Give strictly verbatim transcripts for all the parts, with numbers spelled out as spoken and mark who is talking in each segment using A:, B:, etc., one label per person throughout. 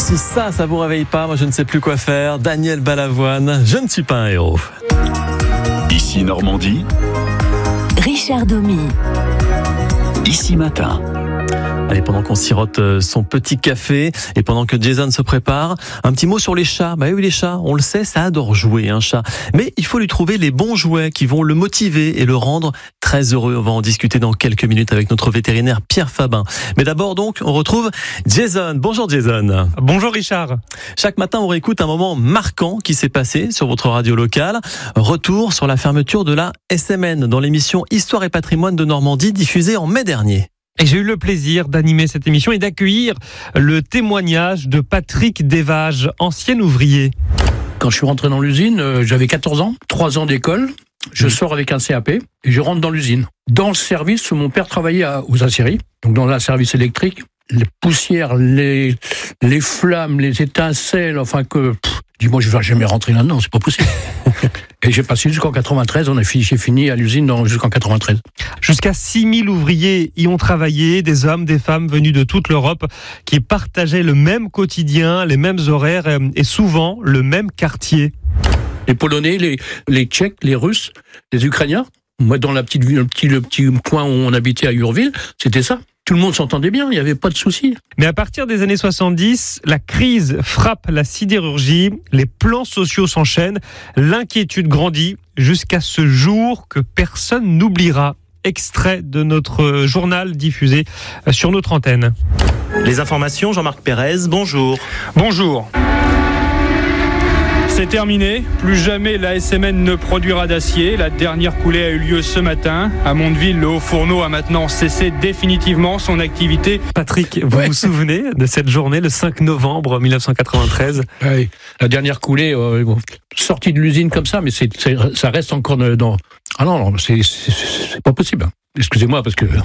A: si ça, ça vous réveille pas, moi je ne sais plus quoi faire. Daniel Balavoine, je ne suis pas un héros.
B: Ici Normandie.
C: Richard Domy.
B: Ici Matin.
A: Allez, pendant qu'on sirote son petit café et pendant que Jason se prépare, un petit mot sur les chats. Bah oui, les chats, on le sait, ça adore jouer, un chat. Mais il faut lui trouver les bons jouets qui vont le motiver et le rendre très heureux. On va en discuter dans quelques minutes avec notre vétérinaire Pierre Fabin. Mais d'abord donc, on retrouve Jason. Bonjour Jason.
D: Bonjour Richard.
A: Chaque matin, on réécoute un moment marquant qui s'est passé sur votre radio locale. Retour sur la fermeture de la S M N dans l'émission Histoire et Patrimoine de Normandie diffusée en mai dernier.
D: Et j'ai eu le plaisir d'animer cette émission et d'accueillir le témoignage de Patrick Desvages, ancien ouvrier.
E: Quand je suis rentré dans l'usine, euh, j'avais quatorze ans, trois ans d'école. Je sors avec un C A P et je rentre dans l'usine. Dans le service où mon père travaillait à, aux aciéries, donc dans un service électrique, les poussières, les, les flammes, les étincelles, enfin que... Pff, dis-moi, je ne vais jamais rentrer là-dedans, c'est pas possible. Et j'ai passé jusqu'en quatre-vingt-treize, on a fini, j'ai fini à l'usine dans, jusqu'en quatre-vingt-treize.
D: Jusqu'à six mille ouvriers y ont travaillé, des hommes, des femmes venus de toute l'Europe qui partageaient le même quotidien, les mêmes horaires et souvent le même quartier.
E: Les Polonais, les, les Tchèques, les Russes, les Ukrainiens. Moi, dans la petite ville, le petit, le petit coin où on habitait à Urville, c'était ça. Tout le monde s'entendait bien, il n'y avait pas de soucis.
D: Mais à partir des années soixante-dix, la crise frappe la sidérurgie, les plans sociaux s'enchaînent, l'inquiétude grandit jusqu'à ce jour que personne n'oubliera. Extrait de notre journal diffusé sur notre antenne.
F: Les informations, Jean-Marc Pérez, bonjour.
G: Bonjour. C'est terminé, plus jamais la S M N ne produira d'acier. La dernière coulée a eu lieu ce matin. À Mondeville, le haut fourneau a maintenant cessé définitivement son activité.
D: Patrick, vous ouais. vous souvenez de cette journée, le cinq novembre mille neuf cent quatre-vingt-treize ?
E: Oui, la dernière coulée, euh, sortie de l'usine comme ça, mais c'est, c'est, ça reste encore dans... Ah non, non c'est, c'est, c'est pas possible. Excusez-moi, parce que...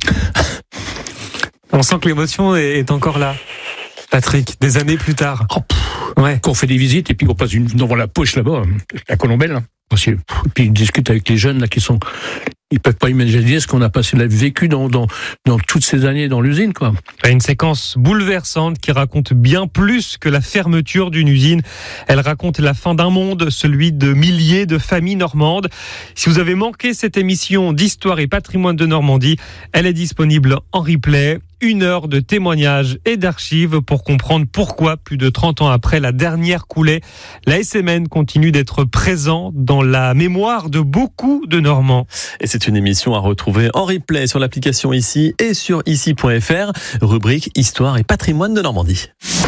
D: On sent que l'émotion est encore là. Patrick, des années plus tard.
E: Oh, ouais. Quand on fait des visites et puis on passe une, devant la poche là-bas, à Colombelle, hein. Et puis ils discutent avec les jeunes là qui sont, ils peuvent pas imaginer ce qu'on a passé, vécu dans, dans, dans toutes ces années dans l'usine, quoi.
D: Une séquence bouleversante qui raconte bien plus que la fermeture d'une usine. Elle raconte la fin d'un monde, celui de milliers de familles normandes. Si vous avez manqué cette émission d'Histoire et Patrimoine de Normandie, elle est disponible en replay. Une heure de témoignages et d'archives pour comprendre pourquoi, plus de trente ans après la dernière coulée, la S M N continue d'être présent dans la mémoire de beaucoup de Normands.
A: Et c'est une émission à retrouver en replay sur l'application Ici et sur ici point f r, rubrique Histoire et Patrimoine de Normandie.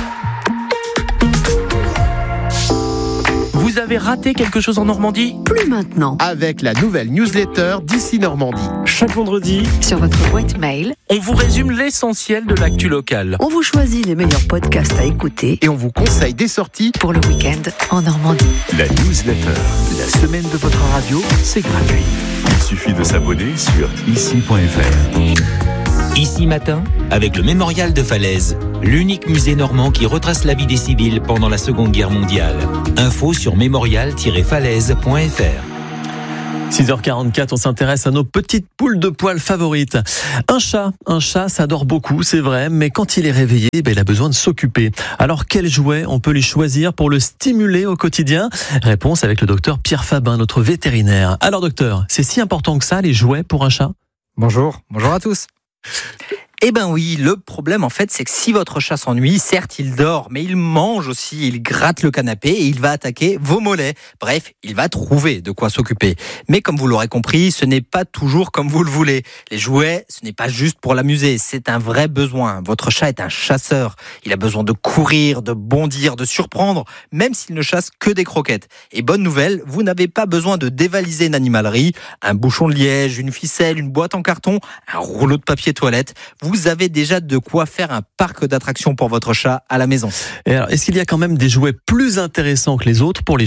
H: Vous avez raté quelque chose en Normandie ?
C: Plus maintenant.
I: Avec la nouvelle newsletter d'Ici Normandie.
H: Chaque vendredi,
C: sur votre boîte mail,
H: on vous résume l'essentiel de l'actu locale.
C: On vous choisit les meilleurs podcasts à écouter
I: et on vous conseille des sorties
C: pour le week-end en Normandie.
B: La newsletter, la semaine de votre radio, c'est gratuit. Il suffit de s'abonner sur ici point f r.
J: Ici Matin, avec le Mémorial de Falaise, l'unique musée normand qui retrace la vie des civils pendant la Seconde Guerre mondiale. Info sur mémorial tiret falaise point f r.
A: six heures quarante-quatre, on s'intéresse à nos petites poules de poils favorites. Un chat, un chat, ça dort beaucoup, c'est vrai, mais quand il est réveillé, ben, il a besoin de s'occuper. Alors, quel jouet on peut lui choisir pour le stimuler au quotidien ? Réponse avec le docteur Pierre Fabin, notre vétérinaire. Alors, docteur, c'est si important que ça, les jouets pour un chat ?
K: Bonjour, bonjour à tous. Eh ben oui, le problème en fait, c'est que si votre chat s'ennuie, certes il dort, mais il mange aussi, il gratte le canapé et il va attaquer vos mollets. Bref, il va trouver de quoi s'occuper. Mais comme vous l'aurez compris, ce n'est pas toujours comme vous le voulez. Les jouets, ce n'est pas juste pour l'amuser, c'est un vrai besoin. Votre chat est un chasseur. Il a besoin de courir, de bondir, de surprendre, même s'il ne chasse que des croquettes. Et bonne nouvelle, vous n'avez pas besoin de dévaliser une animalerie, un bouchon de liège, une ficelle, une boîte en carton, un rouleau de papier toilette. Vous avez déjà de quoi faire un parc d'attractions pour votre chat à la maison.
A: Et alors, est-ce qu'il y a quand même des jouets plus intéressants que les autres pour les chats ?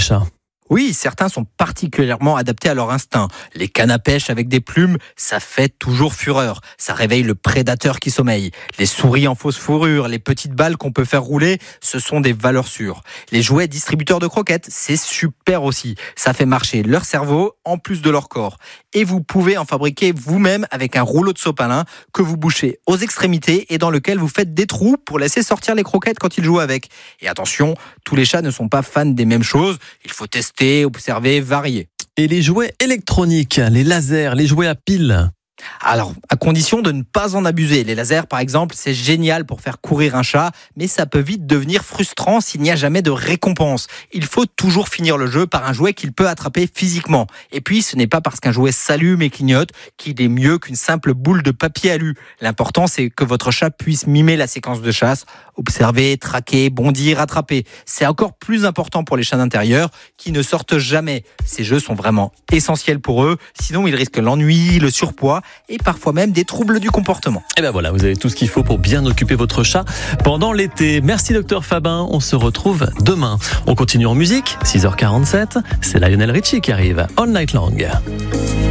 K: Oui, certains sont particulièrement adaptés à leur instinct. Les cannes à pêche avec des plumes, ça fait toujours fureur. Ça réveille le prédateur qui sommeille. Les souris en fausse fourrure, les petites balles qu'on peut faire rouler, ce sont des valeurs sûres. Les jouets distributeurs de croquettes, c'est super aussi. Ça fait marcher leur cerveau en plus de leur corps. Et vous pouvez en fabriquer vous-même avec un rouleau de sopalin que vous bouchez aux extrémités et dans lequel vous faites des trous pour laisser sortir les croquettes quand ils jouent avec. Et attention, tous les chats ne sont pas fans des mêmes choses. Il faut tester, observer, varier.
A: Et les jouets électroniques, les lasers, les jouets à piles?
K: Alors, à condition de ne pas en abuser. Les lasers, par exemple, c'est génial pour faire courir un chat, mais ça peut vite devenir frustrant s'il n'y a jamais de récompense. Il faut toujours finir le jeu par un jouet qu'il peut attraper physiquement. Et puis, ce n'est pas parce qu'un jouet s'allume et clignote qu'il est mieux qu'une simple boule de papier alu. L'important, c'est que votre chat puisse mimer la séquence de chasse, observer, traquer, bondir, attraper. C'est encore plus important pour les chats d'intérieur qui ne sortent jamais. Ces jeux sont vraiment essentiels pour eux, sinon ils risquent l'ennui, le surpoids et parfois même des troubles du comportement.
A: Et ben voilà, vous avez tout ce qu'il faut pour bien occuper votre chat pendant l'été. Merci docteur Fabin, on se retrouve demain. On continue en musique, six heures quarante-sept, c'est Lionel Richie qui arrive, All Night Long.